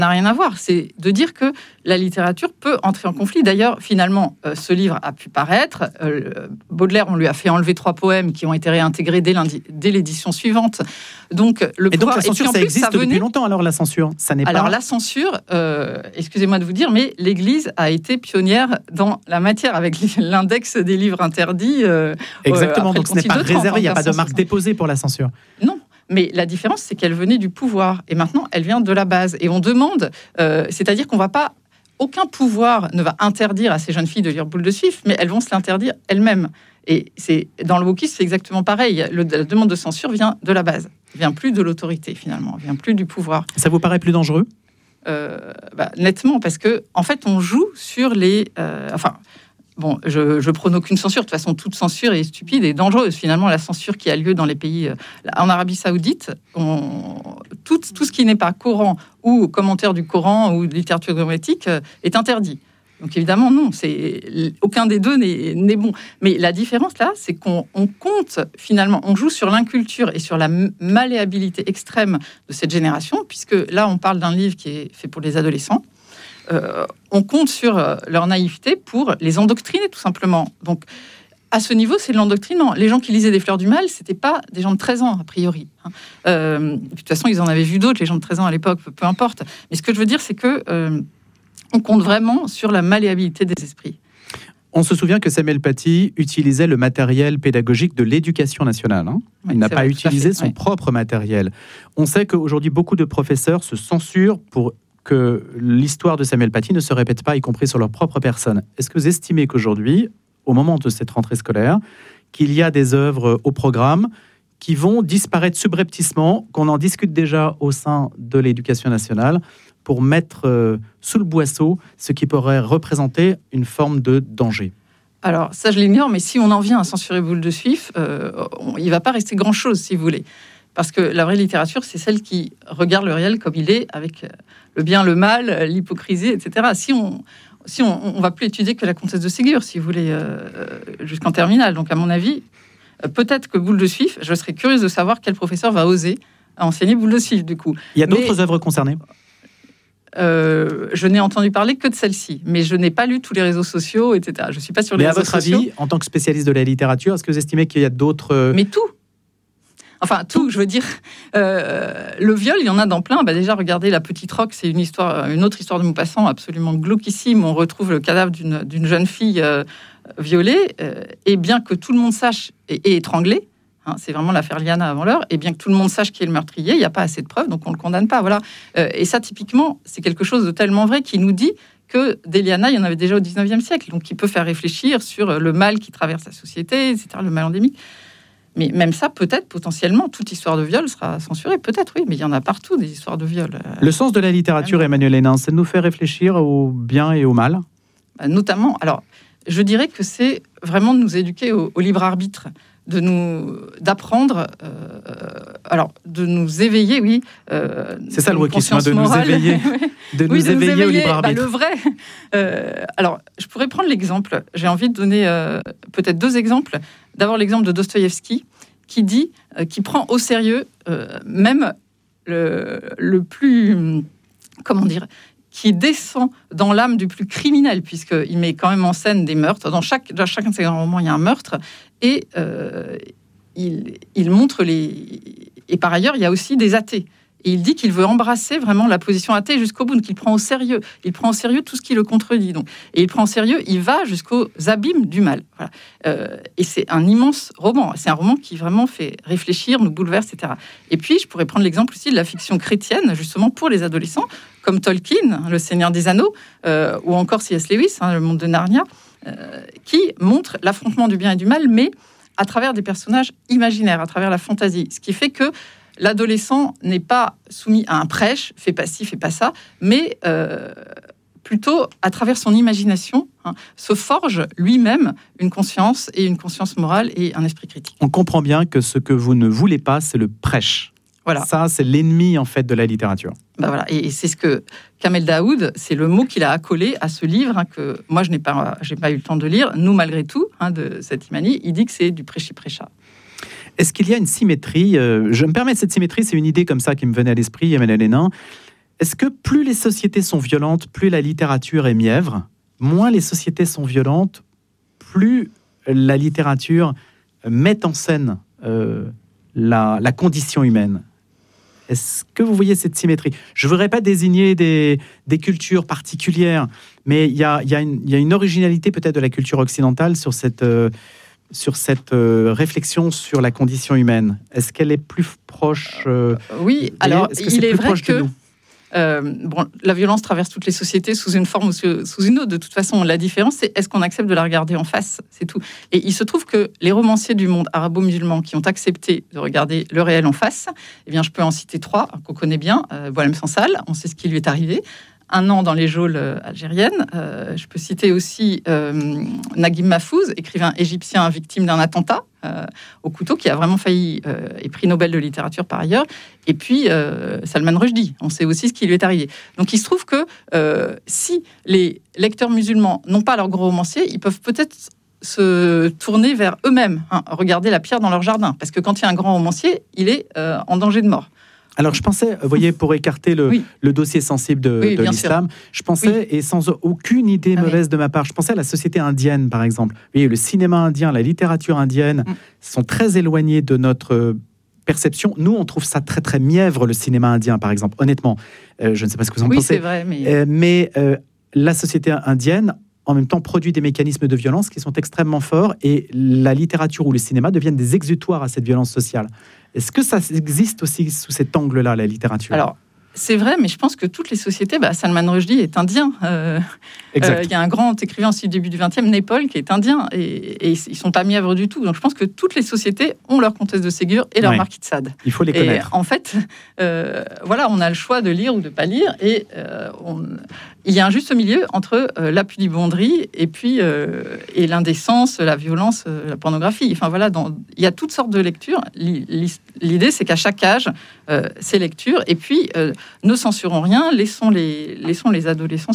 n'a rien à voir. C'est de dire que la littérature peut entrer en conflit. D'ailleurs, finalement, ce livre a pu paraître. Baudelaire, on lui a fait enlever 3 poèmes qui ont été réintégrés dès l'édition suivante. Donc, et donc la censure, ça existe depuis longtemps, alors la censure ça n'est Alors la censure, excusez-moi de vous dire, mais l'Église a été pionnière dans la matière avec l'index des livres interdits. Exactement, donc ce n'est pas réservé, il n'y a pas de marque déposée pour la censure. Non. Mais la différence, c'est qu'elle venait du pouvoir. Et maintenant, elle vient de la base. Et on demande, c'est-à-dire qu'on va pas, aucun pouvoir ne va interdire à ces jeunes filles de lire Boule de Suif, mais elles vont se l'interdire elles-mêmes. Et dans le wokisme, c'est exactement pareil. La demande de censure vient de la base. Elle vient plus de l'autorité, finalement. Elle vient plus du pouvoir. Ça vous paraît plus dangereux ? Nettement, parce que en fait, on joue sur les... Bon, je prône aucune censure. De toute façon, toute censure est stupide et dangereuse. Finalement, la censure qui a lieu dans les pays... en Arabie Saoudite, tout ce qui n'est pas Coran ou commentaire du Coran ou de littérature dogmatique est interdit. Donc évidemment, non. Aucun des deux n'est bon. Mais la différence, là, c'est qu'on compte, finalement, on joue sur l'inculture et sur la malléabilité extrême de cette génération, puisque là, on parle d'un livre qui est fait pour les adolescents. On compte sur leur naïveté pour les endoctriner, tout simplement. Donc, à ce niveau, c'est de l'endoctrinement. Les gens qui lisaient des Fleurs du Mal, c'était pas des gens de 13 ans, a priori. De toute façon, ils en avaient vu d'autres, les gens de 13 ans à l'époque, peu importe. Mais ce que je veux dire, c'est que on compte vraiment sur la malléabilité des esprits. On se souvient que Samuel Paty utilisait le matériel pédagogique de l'éducation nationale. Il n'a pas utilisé son propre matériel. On sait qu'aujourd'hui, beaucoup de professeurs se censurent pour que l'histoire de Samuel Paty ne se répète pas, y compris sur leur propre personne. Est-ce que vous estimez qu'aujourd'hui, au moment de cette rentrée scolaire, qu'il y a des œuvres au programme qui vont disparaître subrepticement, qu'on en discute déjà au sein de l'éducation nationale, pour mettre sous le boisseau ce qui pourrait représenter une forme de danger? Alors, ça, je l'ignore, mais si on en vient à censurer Boule de Suif, il ne va pas rester grand-chose, si vous voulez. Parce que la vraie littérature, c'est celle qui regarde le réel comme il est, avec le bien, le mal, l'hypocrisie, etc. Si on va plus étudier que la comtesse de Ségur, si vous voulez, jusqu'en terminale. Donc, à mon avis, peut-être que Boule de Suif, je serais curieuse de savoir quel professeur va oser enseigner Boule de Suif, du coup. Il y a d'autres œuvres concernées ? Je n'ai entendu parler que de celle-ci, mais je n'ai pas lu tous les réseaux sociaux, etc. Je ne suis pas sur les réseaux sociaux. Mais à votre avis, en tant que spécialiste de la littérature, est-ce que vous estimez qu'il y a d'autres... Mais tout. Enfin, tout, je veux dire, le viol, il y en a dans plein. Déjà, regardez La Petite Roque, c'est une autre histoire de Maupassant, absolument glauquissime. On retrouve le cadavre d'une jeune fille violée, et bien que tout le monde sache, et étranglée, c'est vraiment l'affaire Liana avant l'heure, et bien que tout le monde sache qui est le meurtrier, il n'y a pas assez de preuves, donc on ne le condamne pas. Voilà. Et ça, typiquement, c'est quelque chose de tellement vrai qui nous dit que des Liana, il y en avait déjà au 19e siècle, donc qui peut faire réfléchir sur le mal qui traverse la société, etc., le mal endémique. Mais même ça, peut-être, potentiellement, toute histoire de viol sera censurée. Peut-être, oui, mais il y en a partout, des histoires de viol. Le sens de la littérature, Emmanuel Hénin, c'est de nous faire réfléchir au bien et au mal ? Notamment, alors, je dirais que c'est vraiment de nous éduquer au libre arbitre, d'apprendre, de nous éveiller, oui. C'est ça le wokisme, de nous éveiller, de nous éveiller au libre arbitre. Le vrai. Alors, je pourrais prendre l'exemple. J'ai envie de donner peut-être 2 exemples. D'abord, l'exemple de Dostoïevski, qui prend au sérieux même le plus, comment dire, qui descend dans l'âme du plus criminel, puisqu'il met quand même en scène des meurtres. Dans chacun de ses romans, il y a un meurtre, et il montre les... Et par ailleurs, il y a aussi des athées. Et il dit qu'il veut embrasser vraiment la position athée jusqu'au bout, donc il prend au sérieux. Il prend au sérieux tout ce qui le contredit. Donc. Et il prend au sérieux, il va jusqu'aux abîmes du mal. Voilà. Et c'est un immense roman. C'est un roman qui vraiment fait réfléchir, nous bouleverse, etc. Et puis, je pourrais prendre l'exemple aussi de la fiction chrétienne, justement pour les adolescents, comme Tolkien, Le Seigneur des Anneaux, ou encore C.S. Lewis, Le Monde de Narnia, qui montre l'affrontement du bien et du mal, mais à travers des personnages imaginaires, à travers la fantaisie. Ce qui fait que l'adolescent n'est pas soumis à un prêche, fais pas ci, fais pas ça, mais plutôt, à travers son imagination, se forge lui-même une conscience morale et un esprit critique. On comprend bien que ce que vous ne voulez pas, c'est le prêche. Voilà. Ça, c'est l'ennemi, en fait, de la littérature. Voilà. Et c'est ce que Kamel Daoud, c'est le mot qu'il a accolé à ce livre, que moi, je n'ai pas eu le temps de lire. Nous, malgré tout, de Satimani, il dit que c'est du prêchi-prêcha. Est-ce qu'il y a une symétrie ? Je me permets, cette symétrie, c'est une idée comme ça qui me venait à l'esprit, Emmanuel Hénin. est-ce que plus les sociétés sont violentes, plus la littérature est mièvre, moins les sociétés sont violentes, plus la littérature met en scène la condition humaine? Est-ce que vous voyez cette symétrie? Je ne voudrais pas désigner des cultures particulières, mais il y a une originalité peut-être de la culture occidentale sur cette réflexion sur la condition humaine. Est-ce qu'elle est plus proche Oui, alors il est vrai que la violence traverse toutes les sociétés sous une forme ou sous une autre. De toute façon, la différence, c'est est-ce qu'on accepte de la regarder en face? C'est tout. Et il se trouve que les romanciers du monde arabo-musulman qui ont accepté de regarder le réel en face, eh bien, je peux en citer 3 qu'on connaît bien. Boualem Sansal, on sait ce qui lui est arrivé. 1 an dans les geôles algériennes. Je peux citer aussi Naguib Mahfouz, écrivain égyptien victime d'un attentat au couteau, qui a vraiment failli et prix Nobel de littérature par ailleurs. Et puis Salman Rushdie, on sait aussi ce qui lui est arrivé. Donc il se trouve que si les lecteurs musulmans n'ont pas leur gros romancier, ils peuvent peut-être se tourner vers eux-mêmes, regarder la pierre dans leur jardin. Parce que quand il y a un grand romancier, il est en danger de mort. Alors, je pensais, vous voyez, pour écarter le dossier sensible de l'islam, je pensais, et sans aucune idée mauvaise de ma part, je pensais à la société indienne, par exemple. Vous voyez, le cinéma indien, la littérature indienne sont très éloignés de notre perception. Nous, on trouve ça très, très mièvre, le cinéma indien, par exemple. Honnêtement, je ne sais pas ce que vous en pensez. Oui, c'est vrai, mais la société indienne, en même temps, produit des mécanismes de violence qui sont extrêmement forts, et la littérature ou le cinéma deviennent des exutoires à cette violence sociale. Est-ce que ça existe aussi sous cet angle-là, la littérature? Alors, c'est vrai, mais je pense que toutes les sociétés... Salman Rushdie est indien. Il y a un grand écrivain aussi du début du XXe, Naipaul, qui est indien. Et ils ne sont pas mièvres du tout. Donc, je pense que toutes les sociétés ont leur comtesse de Ségur et leur marquis de Sade. Il faut les connaître. Et en fait, on a le choix de lire ou de ne pas lire. Et il y a un juste milieu entre la pudibonderie et puis et l'indécence, la violence, la pornographie. Enfin, voilà, il y a toutes sortes de lectures. L'idée, c'est qu'à chaque âge, ces lectures... Et puis... ne censurons rien, laissons les adolescents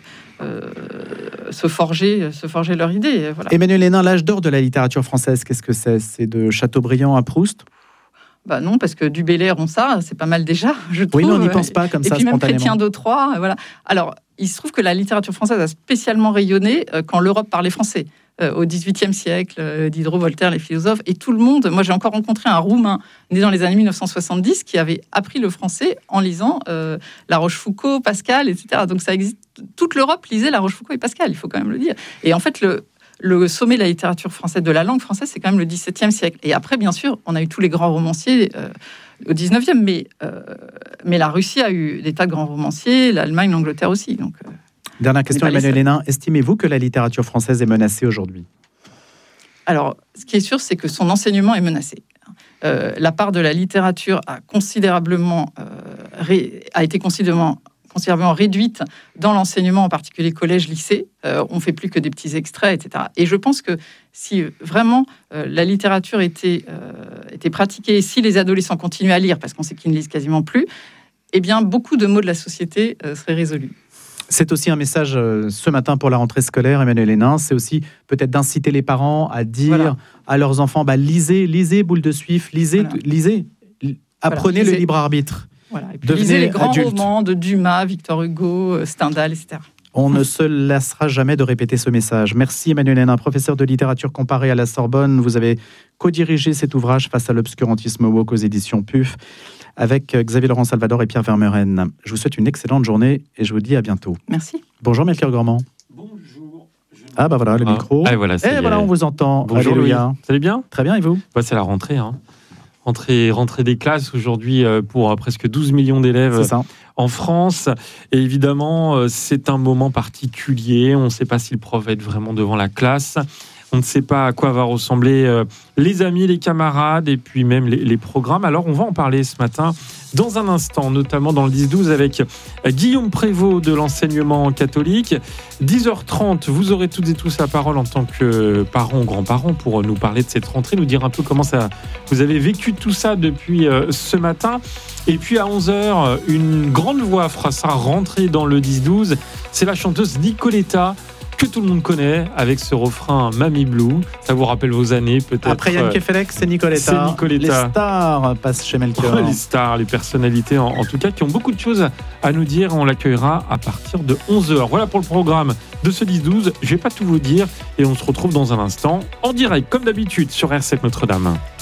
se forger leur idée. Voilà. Emmanuel Hénin, l'âge d'or de la littérature française, qu'est-ce que c'est? C'est de Chateaubriand à Proust? Non, parce que du Bellay, Ronsard, c'est pas mal déjà, je trouve. Oui, mais on n'y pense pas comme ça spontanément. Et puis même Chrétien de Troyes, voilà. Alors, il se trouve que la littérature française a spécialement rayonné quand l'Europe parlait français. Au XVIIIe siècle, Diderot, Voltaire, les philosophes, et tout le monde. Moi, j'ai encore rencontré un Roumain né dans les années 1970 qui avait appris le français en lisant La Rochefoucauld, Pascal, etc. Donc ça existe. Toute l'Europe lisait La Rochefoucauld et Pascal, il faut quand même le dire. Et en fait, le sommet de la littérature française, de la langue française, c'est quand même le XVIIe siècle. Et après, bien sûr, on a eu tous les grands romanciers au XIXe, mais la Russie a eu des tas de grands romanciers, l'Allemagne, l'Angleterre aussi. Donc. Dernière question, Emmanuel Hénin. Estimez-vous que la littérature française est menacée aujourd'hui? Alors, ce qui est sûr, c'est que son enseignement est menacé. La part de la littérature a été considérablement réduite dans l'enseignement, en particulier collège-lycée. On ne fait plus que des petits extraits, etc. Et je pense que si vraiment la littérature était pratiquée, si les adolescents continuaient à lire, parce qu'on sait qu'ils ne lisent quasiment plus, eh bien, beaucoup de maux de la société seraient résolus. C'est aussi un message ce matin pour la rentrée scolaire, Emmanuel Hénin. C'est aussi peut-être d'inciter les parents à dire à leurs enfants, lisez Boule de Suif, lisez, apprenez le libre arbitre. Voilà. Et puis lisez les grands romans de Dumas, Victor Hugo, Stendhal, etc. On ne se lassera jamais de répéter ce message. Merci Emmanuel Hénin, professeur de littérature comparée à la Sorbonne. Vous avez co-dirigé cet ouvrage Face à l'obscurantisme woke aux éditions PUF avec Xavier Laurent Salvador et Pierre Vermeuren. Je vous souhaite une excellente journée et je vous dis à bientôt. Merci. Bonjour Melchior Gormand. Bonjour. Voilà le micro. Voilà, on vous entend. Bonjour Louis. Ça allez bien? Très bien, et vous? C'est la rentrée. Rentrée des classes aujourd'hui pour presque 12 millions d'élèves en France. Et évidemment, c'est un moment particulier. On ne sait pas si le prof va être vraiment devant la classe. On ne sait pas à quoi va ressembler les amis, les camarades et puis même les programmes. Alors, on va en parler ce matin dans un instant, notamment dans le 10-12 avec Guillaume Prévost de l'enseignement catholique. 10h30, vous aurez toutes et tous la parole en tant que parents ou grands-parents pour nous parler de cette rentrée, nous dire un peu comment vous avez vécu tout ça depuis ce matin. Et puis à 11h, une grande voix fera sa rentrée dans le 10-12. C'est la chanteuse Nicoletta que tout le monde connaît, avec ce refrain Mamie Blue. Ça vous rappelle vos années, peut-être. Après Yann Kefelec, c'est Nicoletta. Les stars passent chez Melchior. Les stars, les personnalités, en tout cas, qui ont beaucoup de choses à nous dire. On l'accueillera à partir de 11h. Voilà pour le programme de ce 10-12. Je ne vais pas tout vous dire et on se retrouve dans un instant en direct, comme d'habitude, sur RCF Notre-Dame.